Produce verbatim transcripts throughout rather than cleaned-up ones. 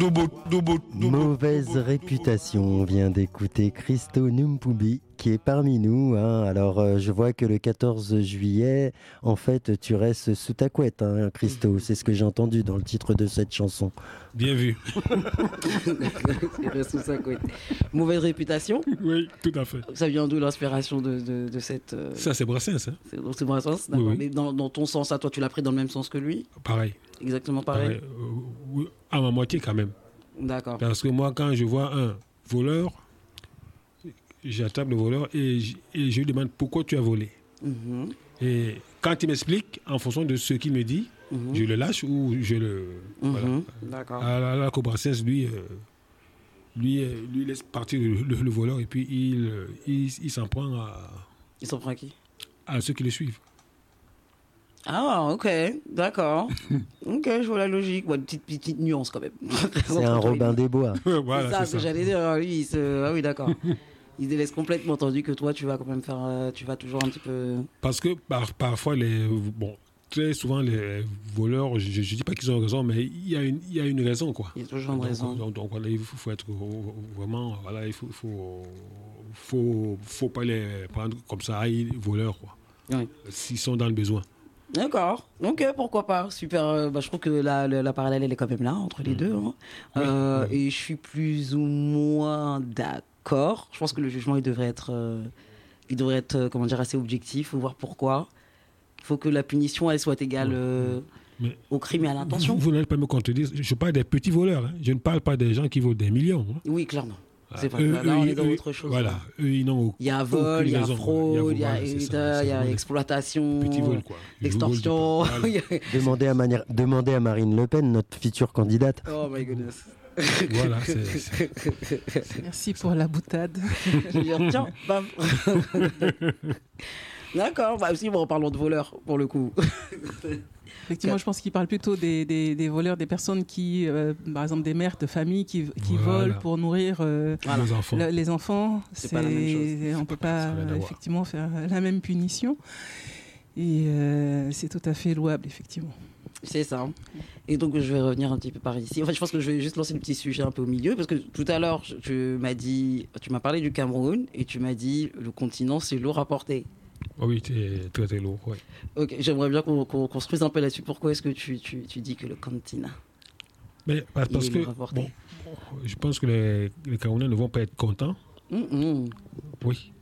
Mauvaise réputation. On vient d'écouter Christo Numpubi qui est parmi nous. Hein. Alors, euh, je vois que le quatorze juillet, en fait, tu restes sous ta couette, hein, Christo. C'est ce que j'ai entendu dans le titre de cette chanson. Bien vu. Il reste sous sa couette. Mauvaise réputation. Oui, tout à fait. Ça vient d'où l'inspiration de, de, de cette... Euh... Ça, c'est Brassens. Hein. C'est, c'est Brassens, d'accord. Oui, oui. Mais dans, dans ton sens, à toi, tu l'as pris dans le même sens que lui ? Pareil. Exactement pareil, pareil. Euh, oui, à ma moitié quand même. D'accord. Parce que moi, quand je vois un voleur, j'attrape le voleur et je, et je lui demande pourquoi tu as volé. Mm-hmm. Et quand il m'explique, en fonction de ce qu'il me dit, mm-hmm. je le lâche ou je le... Mm-hmm. Voilà. D'accord. Alors que Brassens, lui, euh, lui, euh, lui laisse partir le, le, le voleur et puis il, il, il s'en prend à... Il s'en prend à qui ? À ceux qui le suivent. Ah, ok, d'accord. Ok, je vois la logique. Ouais, une petite, petite nuance quand même. C'est un Robin des Bois. Voilà, c'est ça, c'est ce que j'allais dire. Lui, il se... Ah oui, d'accord. Il délaisse complètement, tandis que toi, tu vas quand même faire... Euh, tu vas toujours un petit peu... Parce que par, parfois, les... Bon, très souvent, les voleurs, je ne dis pas qu'ils ont raison, mais il y a une, il y a une raison, quoi. Il y a toujours une donc, raison. Donc, donc voilà, il faut, faut être vraiment... Voilà, il faut... faut, faut, faut pas les prendre comme ça, les voleurs, quoi. Oui. S'ils sont dans le besoin. D'accord, ok, pourquoi pas, super, bah, je trouve que la, la, la parallèle elle est quand même là, entre les deux, hein. oui, euh, oui. Et je suis plus ou moins d'accord, je pense que le jugement il devrait être, euh, il devrait être euh, comment dire, assez objectif, il faut voir pourquoi, il faut que la punition elle soit égale euh, mais au crime et à l'intention. Vous, vous n'allez pas me contredire, je parle des petits voleurs, hein. Je ne parle pas des gens qui volent des millions. Hein. Oui, clairement. C'est pas eux, là, là eux, on est dans eux, autre chose. Voilà, eux, ils n'ont il y a vol, il y a fraude, il y a, il y a, il y a exploitation, petit vol, quoi. Extorsion. Demandez à, Mani- demandez à Marine Le Pen, notre future candidate. Oh my goodness. Voilà, c'est, c'est... Merci pour la boutade. Je veux dire, tiens, bam. D'accord, bah aussi, bon, parlons de voleurs, pour le coup. Effectivement, je pense qu'il parle plutôt des, des, des voleurs, des personnes qui, euh, par exemple, des mères de famille qui, qui voilà. volent pour nourrir euh, voilà. les enfants. Le, les enfants. C'est, c'est pas la même chose. On ne peut pas euh, effectivement faire la même punition. Et euh, c'est tout à fait louable, effectivement. C'est ça. Et donc, je vais revenir un petit peu par ici. En fait, je pense que je vais juste lancer le petit sujet un peu au milieu, parce que tout à l'heure, tu m'as dit, tu m'as parlé du Cameroun, et tu m'as dit, le continent, c'est lourd à porter. Oh oui, c'est très très lourd, oui. Ok, j'aimerais bien qu'on, qu'on construise un peu là-dessus. Pourquoi est-ce que tu, tu, tu dis que le continent Mais parce que, bon, je pense que les, les Camerounais ne vont pas être contents. Mm-hmm. Oui.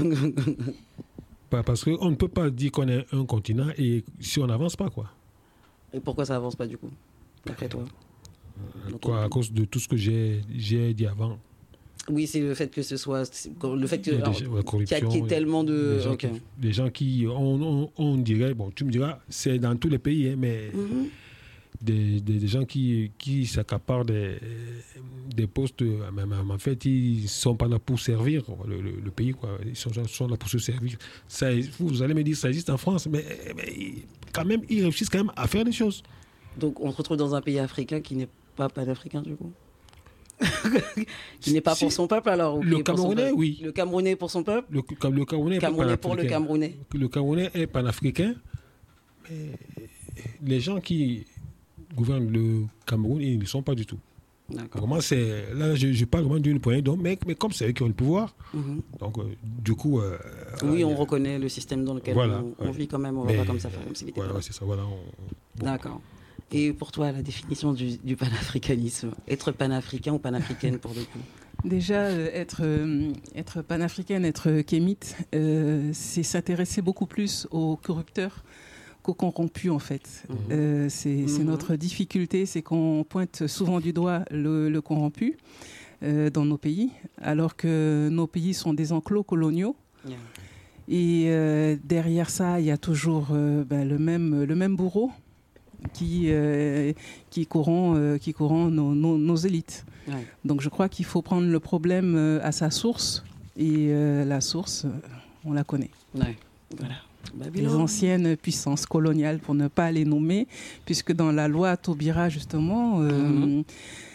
Parce qu'on ne peut pas dire qu'on est un continent et si on n'avance pas, quoi. Et pourquoi ça n'avance pas, du coup, d'après toi euh, quoi, à cause de tout ce que j'ai, j'ai dit avant. Oui, c'est le fait que ce soit... Le fait que, alors, la corruption, qu'il y, y ait tellement de... Des gens, okay. qui, des gens qui... On, on, on dirait... Bon, tu me diras, c'est dans tous les pays, hein, mais... Mm-hmm. Des, des, des gens qui, qui s'accaparent des, des postes, même, en fait, ils ne sont pas là pour servir le, le, le pays, quoi. Ils sont, sont là pour se servir. Ça, vous allez me dire, ça existe en France, mais, mais quand même, ils réussissent quand même à faire des choses. Donc, on se retrouve dans un pays africain qui n'est pas panafricain, du coup qui n'est pas pour son peuple, alors ou le Camerounais, oui. Le Camerounais pour son peuple. Le, le Camerounais, Camerounais pour le Camerounais. Le Camerounais est panafricain, mais les gens qui gouvernent le Cameroun, ils ne le sont pas du tout. D'accord. Vraiment, c'est, là, je, je parle vraiment d'une poignée d'hommes, mais, mais comme c'est eux qui ont le pouvoir, mm-hmm. donc euh, du coup... Euh, oui, on a... reconnaît le système dans lequel voilà, on, on ouais. vit quand même, on mais, va pas comme ça faire comme si c'était voilà, ouais, c'est ça, voilà. On... Bon. D'accord. Et pour toi, la définition du, du panafricanisme, être panafricain ou panafricaine pour le coup? Déjà, euh, être, euh, être panafricaine, être kémite, euh, c'est s'intéresser beaucoup plus aux corrupteurs qu'aux corrompus, en fait. Mmh. Euh, c'est, mmh. c'est notre difficulté, c'est qu'on pointe souvent du doigt le, le corrompu euh, dans nos pays, alors que nos pays sont des enclos coloniaux. Yeah. Et euh, derrière ça, il y a toujours euh, ben, le même, le même bourreau qui, euh, qui corrompt, euh, qui corrompt nos, nos, nos élites. Ouais. Donc je crois qu'il faut prendre le problème euh, à sa source, et euh, la source, euh, on la connaît. Ouais. Voilà. Les anciennes puissances coloniales, pour ne pas les nommer, puisque dans la loi Taubira, justement, euh, mm-hmm.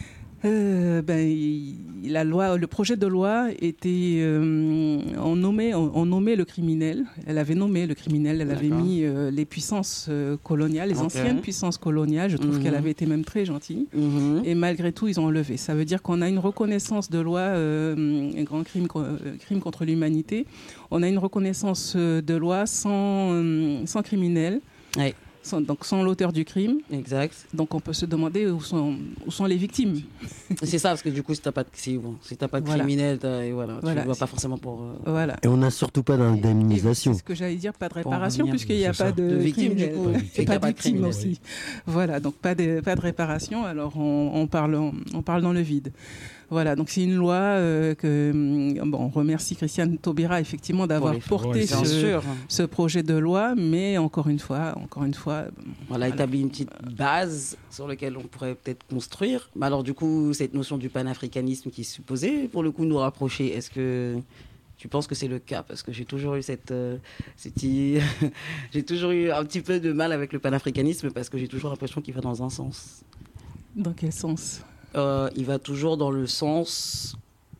Euh, ben, il- la loi, le projet de loi était, euh, on nommait, on, on nommait le criminel. Elle avait nommé le criminel. Elle avait D'accord. mis euh, les puissances euh, coloniales, les Ok. anciennes puissances coloniales. Je trouve Mhm. qu'elle avait été même très gentille. Mhm. Et malgré tout, ils ont enlevé. Ça veut dire qu'on a une reconnaissance de loi, euh, un grand crime, co- euh, crime contre l'humanité. On a une reconnaissance euh, de loi sans, euh, sans criminel. Ouais. Sans- donc sans l'auteur du crime. Exact. Donc on peut se demander où sont, où sont les victimes. C'est ça, parce que du coup, si t'as pas de, si, bon, si t'as pas de Voilà. criminel, t'as- et voilà, Voilà. tu ne vas pas forcément pour. euh, Voilà. Et on n'a surtout pas Et d'indemnisation. c'est ce que j'allais dire, pas de Pour en réparation, revenir, puisqu'il n'y a c'est pas ça. de, De victimes, du criminel. coup. Pas de Et victimes. qu'il Et y a pas pas de de victimes criminel. aussi. Voilà, donc pas de, pas de réparation, alors on, on, parle, on, on parle dans le vide. Voilà, donc c'est une loi euh, que. hum, Bon, on remercie Christiane Taubira, effectivement, d'avoir les- porté Ouais, Bien ce, sûr. ce projet de loi, mais encore une fois, encore une fois. On a établi une petite base sur laquelle on pourrait peut-être construire. Mais alors, du coup, cette notion du panafricanisme qui est supposée, pour le coup, nous rapprocher, est-ce que tu penses que c'est le cas? Parce que j'ai toujours eu cette, euh, cette i- j'ai toujours eu un petit peu de mal avec le panafricanisme parce que j'ai toujours l'impression qu'il va dans un sens. Dans quel sens? Euh, il va toujours dans le sens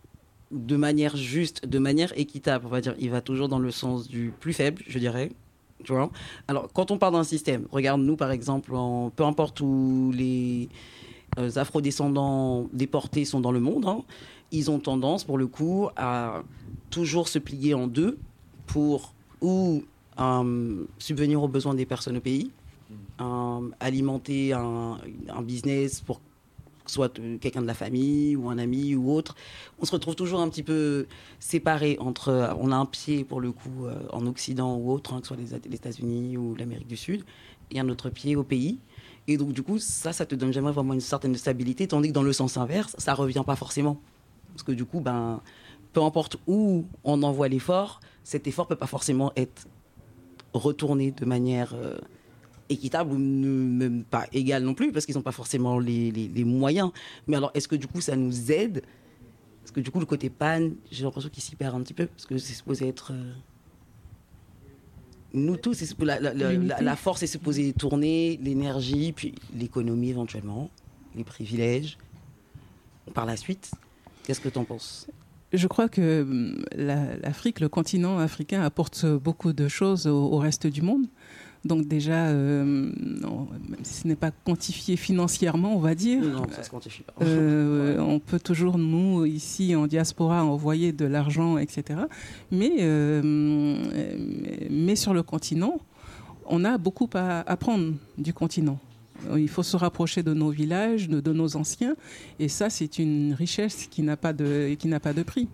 de manière juste, de manière équitable, on va dire. Il va toujours dans le sens du plus faible, je dirais. Tu vois. Alors, quand on parle d'un système, regarde, nous, par exemple, en, peu importe où les euh, afrodescendants déportés sont dans le monde, hein, ils ont tendance, pour le coup, à toujours se plier en deux pour ou euh, subvenir aux besoins des personnes au pays, euh, alimenter un, un business pour soit euh, quelqu'un de la famille ou un ami ou autre. On se retrouve toujours un petit peu séparés entre... euh, on a un pied, pour le coup, euh, en Occident ou autre, hein, que ce soit les, les États-Unis ou l'Amérique du Sud, et un autre pied au pays. Et donc, du coup, ça, ça te donne jamais vraiment une certaine stabilité, tandis que dans le sens inverse, ça revient pas forcément. Parce que du coup, ben, peu importe où on envoie l'effort, cet effort peut pas forcément être retourné de manière... euh, équitable ou ne, même pas égale non plus, parce qu'ils n'ont pas forcément les, les, les moyens. Mais alors, est-ce que du coup, ça nous aide? Parce que du coup, le côté panne, j'ai l'impression qu'il s'y perd un petit peu, parce que c'est supposé être... euh, Nous tous, c'est supposé- la, la, la, la, la force est supposée tourner, l'énergie, puis l'économie éventuellement, les privilèges. Par la suite, qu'est-ce que tu en penses? Je crois que hum, la- l'Afrique, le continent africain apporte beaucoup de choses au, au reste du monde. Donc déjà, euh, non, même si ce n'est pas quantifié financièrement, on va dire, Non, ça se quantifie pas. euh, Ouais. on peut toujours, nous, ici, en diaspora, envoyer de l'argent, et cetera. Mais, euh, mais sur le continent, on a beaucoup à apprendre du continent. Il faut se rapprocher de nos villages, de, de nos anciens. Et ça, c'est une richesse qui n'a pas de, qui n'a pas de prix.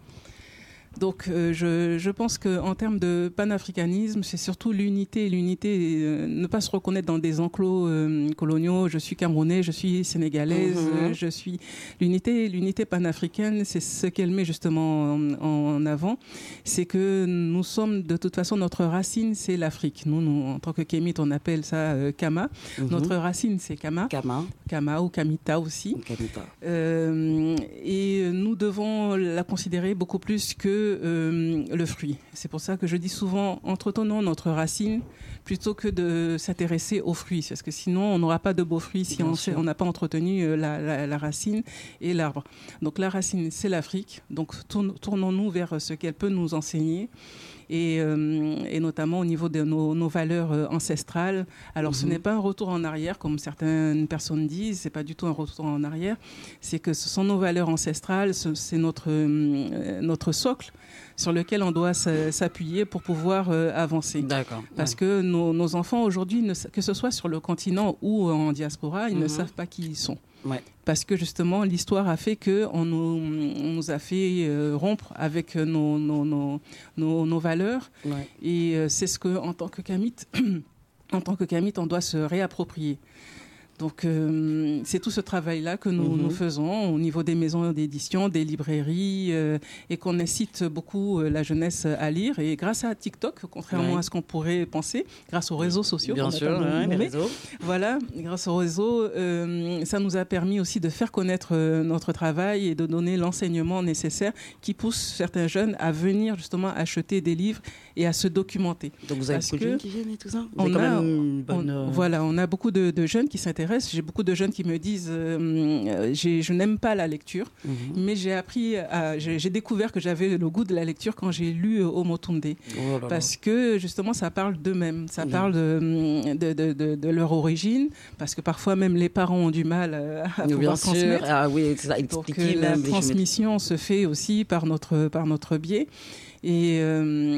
Donc, euh, je, je pense qu'en termes de panafricanisme, c'est surtout l'unité. L'unité, euh, ne pas se reconnaître dans des enclos euh, coloniaux. Je suis camerounais, je suis sénégalaise, Mhm. euh, je suis... L'unité, l'unité panafricaine, c'est ce qu'elle met justement en, en avant. C'est que nous sommes, de toute façon, notre racine, c'est l'Afrique. Nous, nous, en tant que Kémite, on appelle ça euh, Kama. Mhm. Notre racine, c'est Kama. Kama, Kama ou Kamita aussi. Kamita. Euh, et nous devons la considérer beaucoup plus que euh, le fruit. C'est pour ça que je dis souvent, entretenons notre racine plutôt que de s'intéresser aux fruits, parce que sinon on n'aura pas de beaux fruits si Bien on sûr. on n'a pas entretenu euh, la, la, la racine et l'arbre. Donc la racine, c'est l'Afrique. Donc tourn- tournons-nous vers ce qu'elle peut nous enseigner. Et, euh, et notamment au niveau de nos, nos valeurs euh, ancestrales. Alors, ce Mhm. n'est pas un retour en arrière, comme certaines personnes disent, c'est pas du tout un retour en arrière, c'est que ce sont nos valeurs ancestrales, ce- c'est notre, euh, notre socle sur lequel on doit s'a- s'appuyer pour pouvoir euh, avancer. D'accord. Parce Ouais. que nos, nos enfants aujourd'hui, ne sa- que ce soit sur le continent ou en diaspora, ils ne Mhm. savent pas qui ils sont. Ouais. Parce que justement, l'histoire a fait qu'on nous, on nous a fait euh, rompre avec nos, nos, nos, nos, nos valeurs. Ouais. Et euh, c'est ce qu'en tant que Kamite, en tant que Kamite, on doit se réapproprier. Donc, euh, c'est tout ce travail-là que nous, Mhm. nous faisons au niveau des maisons d'édition, des librairies, euh, et qu'on incite beaucoup euh, la jeunesse à lire. Et grâce à TikTok, contrairement Ouais. à ce qu'on pourrait penser, grâce aux réseaux sociaux, Bien qu'on a sûr, pas ouais, les nommé, réseaux. voilà, grâce au réseau, euh, ça nous a permis aussi de faire connaître euh, notre travail et de donner l'enseignement nécessaire qui pousse certains jeunes à venir justement acheter des livres et à se documenter. Donc vous avez Parce beaucoup de que jeunes qui viennent et tout ça. Vous on avez quand a- même une On- bonne, euh, Voilà, on a beaucoup de, de jeunes qui s'intéressent m'intéresse. J'ai beaucoup de jeunes qui me disent euh, j'ai, je n'aime pas la lecture, mm-hmm. mais j'ai appris, à, j'ai, j'ai découvert que j'avais le goût de la lecture quand j'ai lu Omotunde, oh là parce là. que justement ça parle d'eux-mêmes, ça mm-hmm. parle de, de, de, de, de leur origine, parce que parfois même les parents ont du mal à, à pouvoir Bien transmettre. Sûr. Ah oui, c'est ça, Donc euh, la transmission se fait aussi par notre, par notre biais. Et, euh,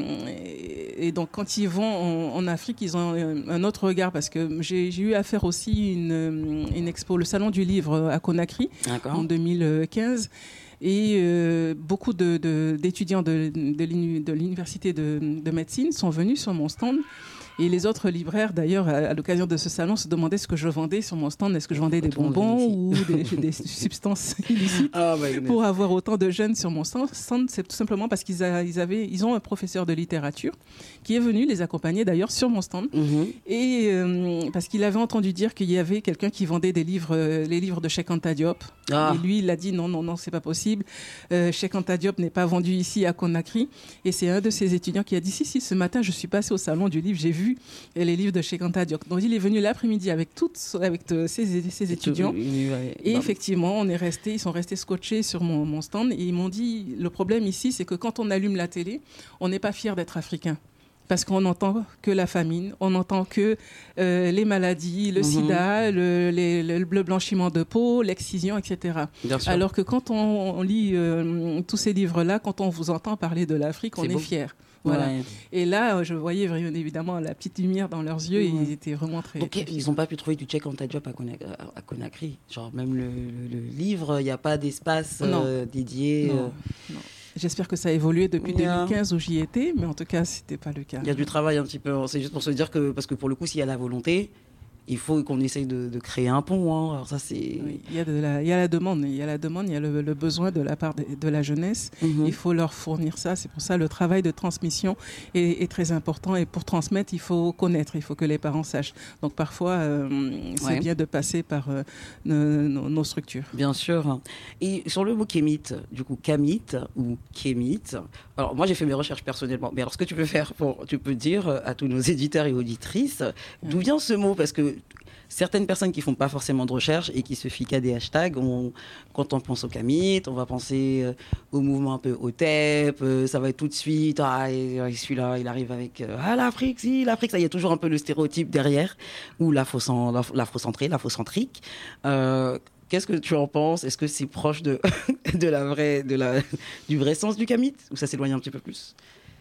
et donc quand ils vont en, en Afrique, ils ont un autre regard, parce que j'ai, j'ai eu à faire aussi une, une expo, le Salon du Livre à Conakry, D'accord. en deux mille quinze. Et euh, beaucoup de, de, d'étudiants de, de, de l'université de, de médecine sont venus sur mon stand. Et les autres libraires, d'ailleurs, à, à l'occasion de ce salon, se demandaient ce que je vendais sur mon stand. Est-ce que je vendais des bonbons ou des, des substances illicites oh, pour avoir autant de jeunes sur mon stand. C'est tout simplement parce qu'ils a, ils avaient, ils ont un professeur de littérature qui est venu les accompagner, d'ailleurs, sur mon stand. Mm-hmm. Et euh, parce qu'il avait entendu dire qu'il y avait quelqu'un qui vendait des livres, euh, les livres de Cheikh Anta Diop. Ah. Et lui, il a dit non, non, non, c'est pas possible. Euh, Cheikh Anta Diop n'est pas vendu ici à Conakry. Et c'est un de ses étudiants qui a dit si, si, ce matin, je suis passé au salon du livre, j'ai vu les livres de Cheikh Anta Diop. Donc il est venu l'après-midi avec toutes, avec ses, ses étudiants. Et effectivement, on est resté, ils sont restés scotchés sur mon, mon stand et ils m'ont dit le problème ici, c'est que quand on allume la télé, on n'est pas fier d'être africain. Parce qu'on n'entend que la famine, on n'entend que euh, les maladies, le mmh. sida, le, les, le, le blanchiment de peau, l'excision, et cetera. Alors que quand on, on lit euh, tous ces livres-là, quand on vous entend parler de l'Afrique, c'est on beau. Est fier. Voilà. Ouais. Et là, je voyais évidemment la petite lumière dans leurs yeux, ouais. et ils étaient vraiment très... Donc, très ils n'ont pas pu trouver du Cheikh Anta Diop à, Conakry, à Conakry. Genre, même le, le, le livre, il n'y a pas d'espace euh, dédié. Non. Euh... non. J'espère que ça a évolué depuis yeah. deux mille quinze où j'y étais, mais en tout cas, ce n'était pas le cas. Il y a du travail un petit peu. C'est juste pour se dire que, parce que pour le coup, s'il y a la volonté, il faut qu'on essaye de, de créer un pont. Hein. Alors ça, c'est... Oui, il y a de la, il y a la demande, il y a la demande, il y a le, le besoin de la part de, de la jeunesse. Mm-hmm. Il faut leur fournir ça. C'est pour ça le travail de transmission est, est très important. Et pour transmettre, il faut connaître, il faut que les parents sachent. Donc parfois, euh, c'est ouais. bien de passer par euh, nos, nos, nos structures. Bien sûr. Et sur le mot kémite, du coup, kamite ou kémite. Alors moi, j'ai fait mes recherches personnellement. Mais alors, ce que tu peux faire, pour, tu peux dire à tous nos éditeurs et auditrices, d'où vient ce mot, parce que certaines personnes qui ne font pas forcément de recherche et qui se fient qu'à des hashtags, on, quand on pense au kamite, on va penser euh, au mouvement un peu OTEP, euh, ça va être tout de suite, ah, et, et celui-là, il arrive avec euh, ah, l'Afrique, si, l'Afrique, ça, il y a toujours un peu le stéréotype derrière, ou l'afrocentré, l'afrocentrique. Euh, Qu'est-ce que tu en penses ? Est-ce que c'est proche de, de la vraie, de la, du vrai sens du kamite, ou ça s'éloigne un petit peu plus ?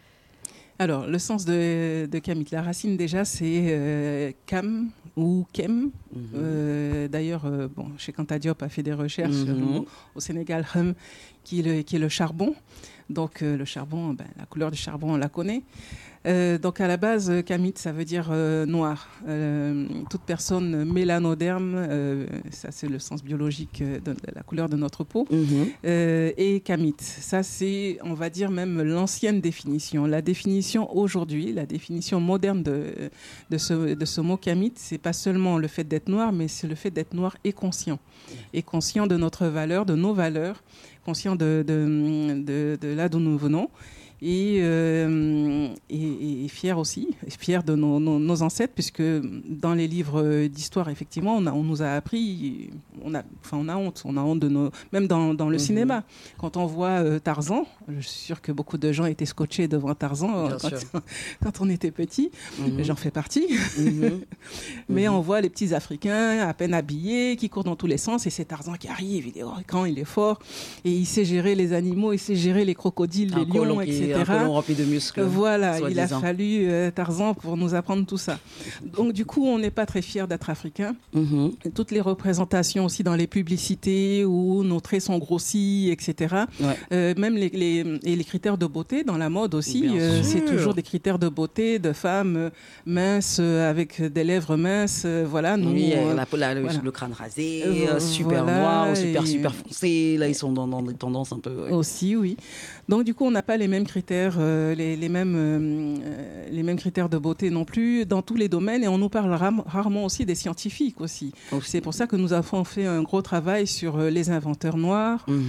Alors, le sens de, de kamite, la racine déjà, c'est euh, kam ou kem. Mm-hmm. Euh, d'ailleurs, euh, bon, Cheikh Anta Diop a fait des recherches mm-hmm. sur le mot, au Sénégal, hum, qui, est le, qui est le charbon. Donc, euh, le charbon, ben, la couleur du charbon, on la connaît. Euh, donc, à la base, kamite, ça veut dire euh, noir. Euh, toute personne mélanoderme, euh, ça c'est le sens biologique de, de la couleur de notre peau, mm-hmm. euh, et kamite. Ça, c'est, on va dire, même l'ancienne définition. La définition aujourd'hui, la définition moderne de, de, ce, de ce mot kamite, c'est pas seulement le fait d'être noir, mais c'est le fait d'être noir et conscient. Et conscient de notre valeur, de nos valeurs, conscient de, de, de, de là d'où nous venons. Et, euh, et, et fier aussi, fier de nos, nos, nos ancêtres, puisque dans les livres d'histoire, effectivement, on, a, on nous a appris, on a, enfin, on a honte, on a honte de nos, même dans, dans le mmh. cinéma. Quand on voit euh, Tarzan, je suis sûre que beaucoup de gens étaient scotchés devant Tarzan euh, quand, quand on était petit. Mmh. J'en fais partie. Mmh. Mais mmh. on voit les petits Africains à peine habillés, qui courent dans tous les sens, et c'est Tarzan qui arrive, il est quand il est fort, et il sait gérer les animaux, il sait gérer les crocodiles, les lions, et cetera. Un colon rempli de muscles. Voilà, il a fallu euh, Tarzan pour nous apprendre tout ça. Donc du coup, on n'est pas très fiers d'être africains. Mm-hmm. Toutes les représentations aussi dans les publicités où nos traits sont grossis, et cetera. Ouais. Euh, même les, les, et les critères de beauté dans la mode aussi, euh, c'est toujours des critères de beauté de femmes euh, minces euh, avec des lèvres minces. Euh, voilà, nous, oui, euh, la, la, le, voilà. le crâne rasé, euh, super voilà, noir, super et... super foncé. Là, ils sont dans, dans des tendances un peu. Ouais. Aussi, oui. Donc du coup, on n'a pas les mêmes critères, euh, les, les mêmes euh, les mêmes critères de beauté non plus dans tous les domaines, et on nous parle ram- rarement aussi des scientifiques aussi. aussi. C'est pour ça que nous avons fait un gros travail sur euh, les inventeurs noirs mm-hmm.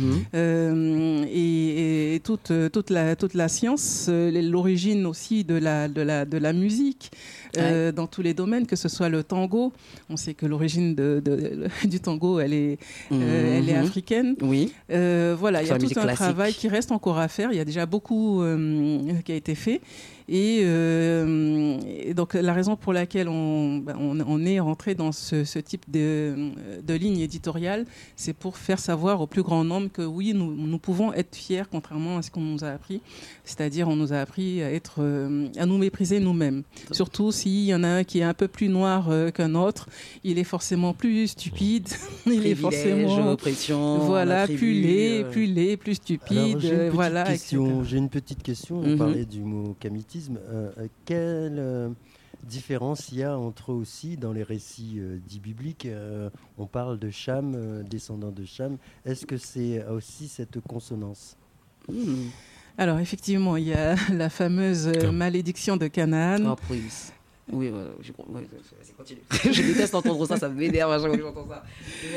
euh, et, et toute toute la toute la science, euh, l'origine aussi de la de la de la musique, euh, ouais. dans tous les domaines, que ce soit le tango. On sait que l'origine de, de, du tango, elle est, mmh. euh, elle est africaine. Oui. Euh, voilà, il y a tout un classique. travail qui reste encore à faire. Il y a déjà beaucoup euh, qui a été fait. Et, euh, et donc la raison pour laquelle on, ben, on, on est rentré dans ce, ce type de, de ligne éditoriale, c'est pour faire savoir au plus grand nombre que oui, nous, nous pouvons être fiers, contrairement à ce qu'on nous a appris. C'est-à-dire, on nous a appris à, être, euh, à nous mépriser nous-mêmes. Surtout s'il y en a un qui est un peu plus noir euh, qu'un autre, il est forcément plus stupide. il est forcément oppression, voilà, tribu, plus laid, euh... plus laid, plus stupide. Alors, j'ai une petite voilà, question. J'ai une petite question. On Mm-hmm. parlait du mot kamitisme. Euh, quelle euh, différence il y a entre aussi dans les récits euh, dits bibliques, euh, on parle de Cham, euh, descendant de Cham. Est-ce que c'est aussi cette consonance? mm. Alors effectivement, il y a la fameuse euh, malédiction de Canaan. Oh, please. Oui, voilà, je, ouais, c'est continue. Je déteste entendre ça, ça m'énerve à chaque fois que j'entends ça.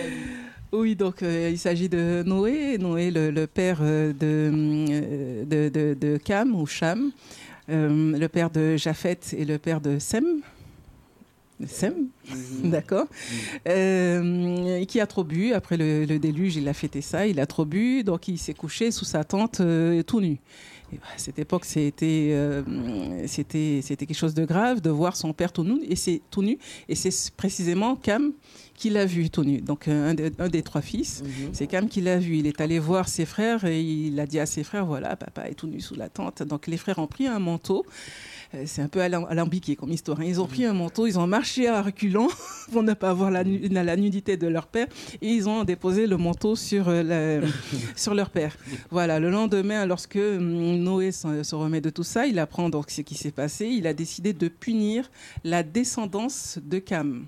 Oui, donc euh, il s'agit de Noé, Noé le, le père euh, de, de, de, de Cam ou Cham. Euh, le père de Japheth et le père de Sem. Sem, mmh. D'accord. Mmh. Euh, qui a trop bu. Après le, le déluge, il a fêté ça. Il a trop bu, donc il s'est couché sous sa tente euh, tout nu. Et bah, à cette époque, c'était, euh, c'était, c'était quelque chose de grave de voir son père tout nu. Et c'est tout nu. Et c'est précisément Cam qui l'a vu tout nu. Donc un, de, un des trois fils, mm-hmm. c'est Cam qui l'a vu. Il est allé voir ses frères et il a dit à ses frères, voilà, papa est tout nu sous la tente. Donc les frères ont pris un manteau. C'est un peu alambiqué comme histoire. Ils ont pris un manteau, ils ont marché à reculons pour ne pas voir la, la nudité de leur père et ils ont déposé le manteau sur, la, sur leur père. Voilà, le lendemain, lorsque Noé se remet de tout ça, il apprend donc ce qui s'est passé. Il a décidé de punir la descendance de Cam.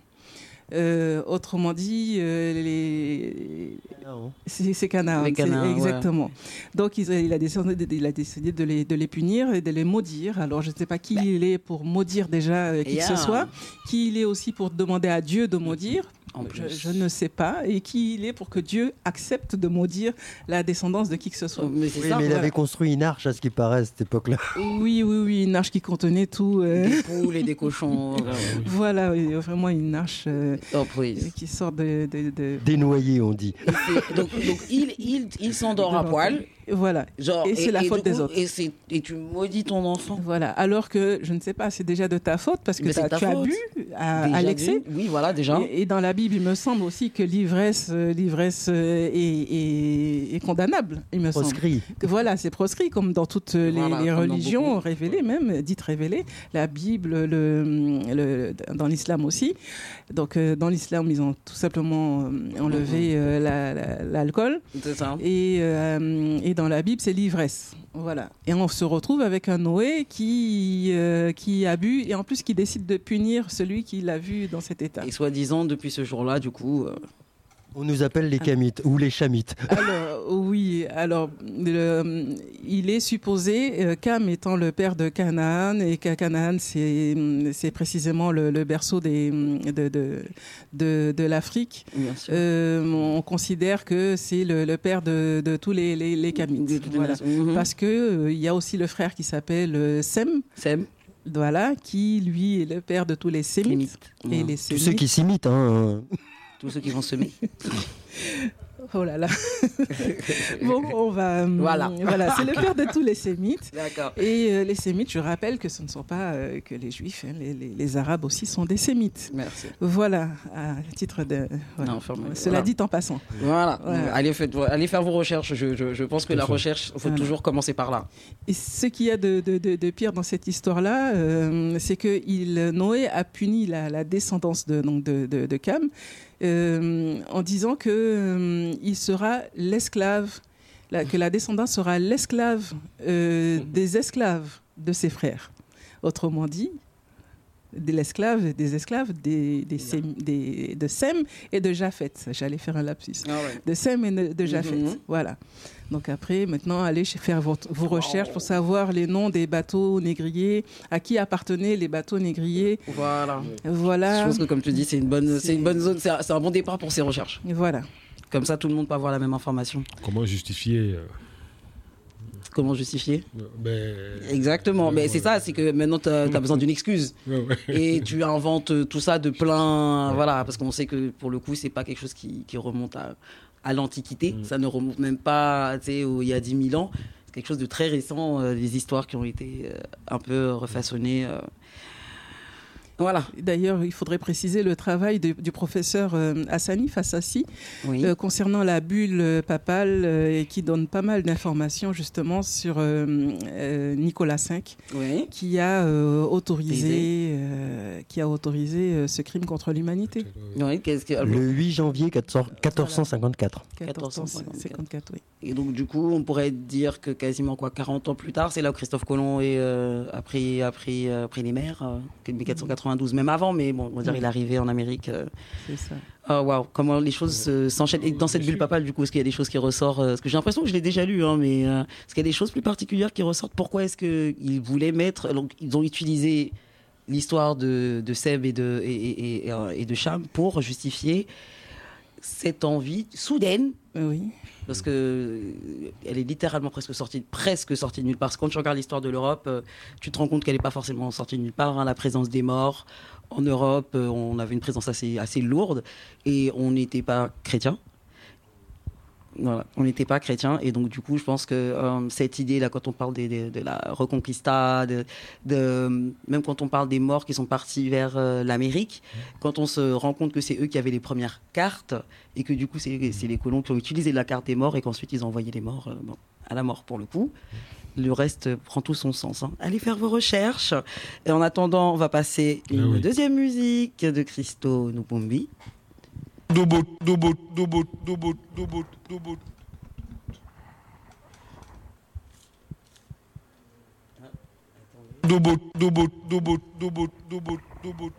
Euh, autrement dit, euh, les... c'est, c'est Canaan, les Canaan, exactement. Ouais. Donc il, il, a décidé, il a décidé de les, de les punir et de les maudire. Alors je ne sais pas qui bah. il est pour maudire déjà euh, qui yeah. que ce soit, qui il est aussi pour demander à Dieu de maudire. Je, je ne sais pas. Et qui il est pour que Dieu accepte de maudire la descendance de qui que ce soit. Mais, c'est oui, ça, mais il voilà. avait construit une arche à ce qui paraît à cette époque-là. Oui, oui, oui, une arche qui contenait tout. Euh... Des poules et des cochons. Voilà, oui, vraiment une arche euh, oh, qui sort de... de, de... Dénoyée, on dit. donc, donc il, il, il s'endort à poil. Voilà. Genre, et c'est et, la et faute coup, des autres. Et, c'est, et tu maudis ton enfant. Voilà. Alors que, je ne sais pas, c'est déjà de ta faute parce que tu as bu à, à l'excès. Oui, voilà, déjà. Et, et dans la Bible, il me semble aussi que l'ivresse, l'ivresse est, est, est condamnable, il me proscrit. semble. Voilà, c'est proscrit, comme dans toutes les, voilà, les religions dans révélées, même, dites révélées. La Bible, le, le, dans l'islam aussi. Donc, euh, dans l'islam, ils ont tout simplement enlevé euh, la, la, l'alcool. C'est ça. Et, euh, et dans la Bible, c'est l'ivresse. Voilà. Et on se retrouve avec un Noé qui, euh, qui a bu et en plus qui décide de punir celui qui l'a vu dans cet état. Et soi-disant, depuis ce jour-là, du coup... Euh... On nous appelle les Camites ah. ou les Chamites. Alors, oui. Alors, le, il est supposé, euh, Cam étant le père de Canaan, et Canaan, c'est, c'est précisément le, le berceau des, de, de, de, de l'Afrique. Euh, on considère que c'est le, le père de, de tous les, les, les Camites. Voilà. Mm-hmm. Parce qu'il euh, y a aussi le frère qui s'appelle euh, Sem. Sem. Voilà, qui, lui, est le père de tous les Sémites. Mmh. Et les Tous ceux qui s'imitent, hein. Tous ceux qui vont semer. Oh là là. Bon, on va. Voilà. Voilà, c'est le père de tous les Sémites. D'accord. Et euh, les Sémites, je rappelle que ce ne sont pas euh, que les Juifs, hein, les, les, les Arabes aussi sont des Sémites. Merci. Voilà, à titre de. Voilà. Non, Cela voilà. dit en passant. Voilà. voilà. Allez, faites, allez faire vos recherches. Je, je, je pense que la recherche, il faut voilà. toujours commencer par là. Et ce qu'il y a de, de, de, de pire dans cette histoire-là, euh, c'est que il, Noé a puni la, la descendance de, donc de, de, de Cam. Euh, en disant que euh, il sera l'esclave, la, que la descendance sera l'esclave euh, des esclaves de ses frères. Autrement dit, de l'esclave, des esclaves des, des Sem, des, de Sem et de Japheth. J'allais faire un lapsus. Ah ouais. De Sem et de, de Japheth. Mm-hmm. Voilà. Donc après, maintenant, allez faire vos, vos recherches pour savoir les noms des bateaux négriers, à qui appartenaient les bateaux négriers. Voilà. Voilà. Je pense que, comme tu dis, c'est une bonne, c'est, c'est une bonne zone, c'est un, c'est un bon départ pour ces recherches. Voilà. Comme ça, tout le monde peut avoir la même information. Comment justifier euh, Comment justifier? Ben, Exactement. euh, Mais c'est ça, c'est que maintenant, tu as besoin d'une excuse. Ouais, ouais. Et tu inventes tout ça de plein. Voilà, parce qu'on sait que pour le coup, c'est pas quelque chose qui, qui remonte à, à l'Antiquité. Mm. Ça ne remonte même pas, tu sais, il y a dix mille ans. C'est quelque chose de très récent, euh, des histoires qui ont été euh, un peu refaçonnées. Euh. Voilà. D'ailleurs, il faudrait préciser le travail de, du professeur euh, Hassani Fassassi oui. euh, concernant la bulle papale euh, et qui donne pas mal d'informations justement sur euh, euh, Nicolas cinq oui. qui a euh, autorisé, euh, qui a autorisé euh, ce crime contre l'humanité. Oui, qu'est-ce que... Le huit janvier quatorze cent cinquante-quatre. quatorze cent cinquante-quatre, oui. Et donc du coup, on pourrait dire que quasiment quoi, quarante ans plus tard, c'est là où Christophe Colomb est, euh, a, pris, a, pris, euh, pris les mers, euh, mille quatre cent quatre-vingt-douze, même avant, mais bon, on va dire il est arrivé en Amérique. Euh, c'est ça. Oh, wow, comment les choses euh, s'enchaînent. Et dans cette bulle papale, du coup, est-ce qu'il y a des choses qui ressortent euh, Parce que j'ai l'impression que je l'ai déjà lu, hein, mais euh, est-ce qu'il y a des choses plus particulières qui ressortent? Pourquoi est-ce qu'ils voulaient mettre... Donc, ils ont utilisé l'histoire de, de Seb et de, et, et, et, et de Cham pour justifier cette envie soudaine. Oui. Parce que elle est littéralement presque sortie, presque sortie de nulle part. Parce que quand tu regardes l'histoire de l'Europe, euh, tu te rends compte qu'elle n'est pas forcément sortie de nulle part. Hein, la présence des morts en Europe, euh, on avait une présence assez, assez lourde et on n'était pas chrétien. Voilà, on n'était pas chrétien et donc du coup je pense que euh, cette idée là, quand on parle des, des, de la Reconquista, de, de, même quand on parle des morts qui sont partis vers euh, l'Amérique, quand on se rend compte que c'est eux qui avaient les premières cartes et que du coup c'est, c'est les colons qui ont utilisé la carte des morts et qu'ensuite ils ont envoyé les morts euh, bon, à la mort pour le coup, le reste prend tout son sens. Hein. Allez faire vos recherches et en attendant on va passer une ah oui. deuxième musique de Christo Nupumbi. Doubout, doubout, doubout, doubout, doubout, doubout. Doubout, doubout, doubout, doubout, doubout, doubout.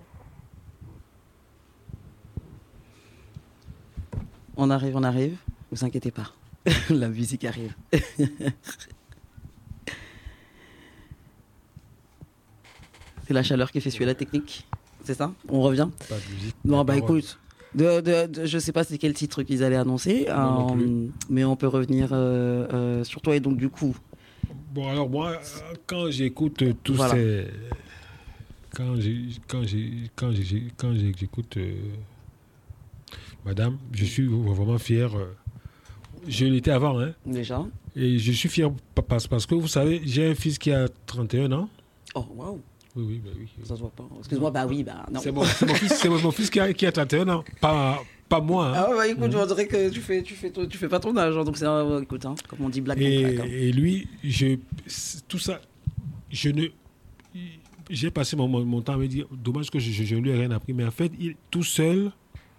On arrive, on arrive. Vous inquiétez pas. La musique arrive. C'est la chaleur qui fait suer la technique. C'est ça? On revient? Pas de musique. Non, bah écoute. De, de, de, je sais pas c'est quel titre qu'ils allaient annoncer, non, euh, non mais on peut revenir euh, euh, sur toi et donc du coup. Bon alors moi quand j'écoute tous voilà. ces, quand j'ai, quand j'ai, quand j'ai, quand j'ai, j'écoute euh, Madame, je suis vraiment fier. Euh, je l'étais avant, hein. Déjà. Et je suis fier parce, parce que vous savez, j'ai un fils qui a trente et un ans. Oh waouh. Oui, oui, bah oui. Ça se voit pas. Excuse-moi, bah oui, bah non. C'est mon, c'est mon fils, c'est mon fils qui a, qui a trente et un ans, pas, pas moi. Hein. Ah bah écoute, mmh. on dirait que tu fais, tu fais, tu fais pas ton âge, hein, donc c'est, euh, écoute, hein, comme on dit, black et, black, hein. Et lui, je, tout ça, je ne, j'ai passé mon, mon, mon temps à me dire, dommage que je, je, je ne lui ai rien appris, mais en fait, il, tout seul,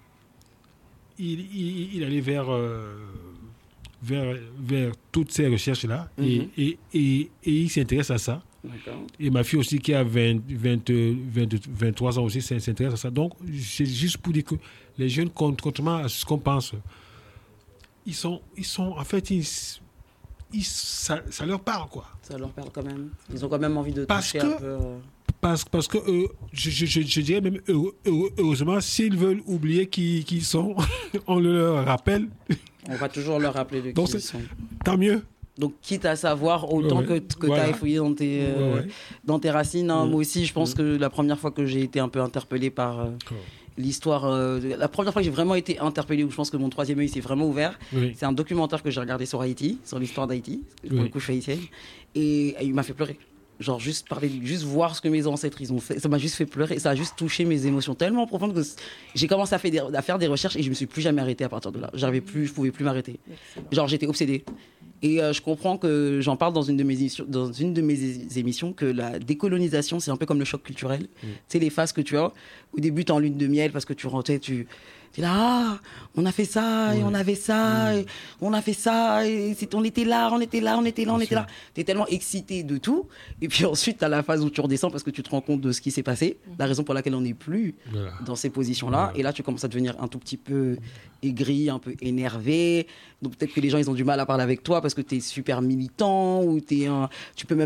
il, il, il allait vers, euh, vers, vers toutes ces recherches-là, mmh. et, et, et, et il s'intéresse à ça. D'accord. Et ma fille aussi qui a vingt, vingt, vingt, vingt-trois ans aussi s'intéresse à ça. Donc, c'est juste pour dire que les jeunes, contrairement à ce qu'on pense, ils sont, ils sont en fait, ils, ils, ça, ça leur parle, quoi. Ça leur parle quand même. Ils ont quand même envie de parce toucher que, un peu... Parce, parce que, euh, je, je, je, je dirais même, heureux, heureux, heureusement, s'ils veulent oublier qui, qui ils sont, on leur rappelle. On va toujours leur rappeler de qui Donc, ils sont. Tant mieux. Donc, quitte à savoir autant ouais, que, que voilà. tu as fouillé dans tes, euh, ouais, ouais. dans tes racines. Hein. Mmh. Moi aussi, je pense mmh. que la première fois que j'ai été un peu interpellé par euh, oh. l'histoire, euh, la première fois que j'ai vraiment été interpellé, où je pense que mon troisième œil s'est vraiment ouvert, oui. c'est un documentaire que j'ai regardé sur Haïti, sur l'histoire d'Haïti, pour oui. le coup, je suis haïtienne, et, et il m'a fait pleurer. Genre, juste parler, juste voir ce que mes ancêtres ils ont fait, ça m'a juste fait pleurer, ça a juste touché mes émotions tellement profondes que j'ai commencé à faire, des, à faire des recherches et je me suis plus jamais arrêtée à partir de là. J'arrivais plus, je pouvais plus m'arrêter. Genre, j'étais obsédée. Et euh, je comprends que j'en parle dans une de mes émissions, dans une de mes émissions que la décolonisation, c'est un peu comme le choc culturel. Mmh. Tu sais, les phases que tu as, au début, tu es en lune de miel parce que tu rentrais, tu es là, ah, on a fait ça, et mmh. on avait ça, mmh. et on a fait ça, et on était là, on était là, on était là, on était là. Tu es tellement excité de tout. Et puis ensuite, tu as la phase où tu redescends parce que tu te rends compte de ce qui s'est passé, mmh. la raison pour laquelle on n'est plus voilà. dans ces positions-là. Voilà. Et là, tu commences à devenir un tout petit peu aigri, un peu énervé. Donc peut-être que les gens, ils ont du mal à parler avec toi parce que tu es super militant ou t'es un... tu peux même